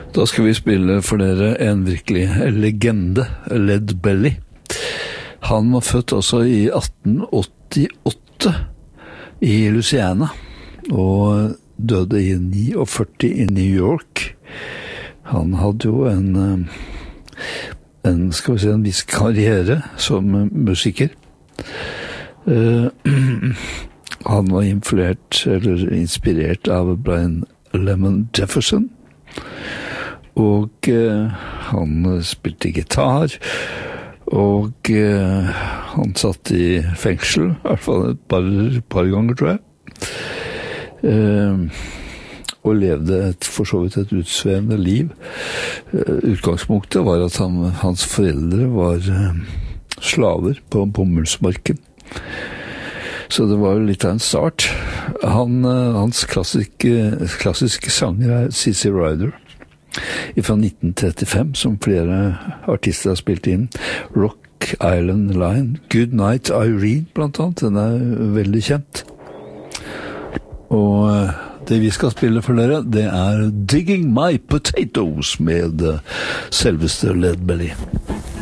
Da skal vi spille for dere en virkelig legende, Led Belly. Han var født altså i 1888 i Louisiana, og døde i 49 i New York. Han hadde jo en viss karriere som musiker. Han var inspirert av Brian Lemon Jefferson, og han spilte gitar, og han satt i fengsel, i hvert fall et par ganger, tror jeg. Og levde for så vidt et utsvevende liv. Utgangspunktet var at hans foreldre var slaver på bomullsmarken. Så det var jo litt av en start. Hans klassiske sanger er Sissy Rider fra 1935, som flere artister har spilt inn. Rock Island Line, Good Night Irene blant annet, den er veldig kjent. Og det vi skal spille for dere, det er Digging My Potatoes med selveste Led Belly.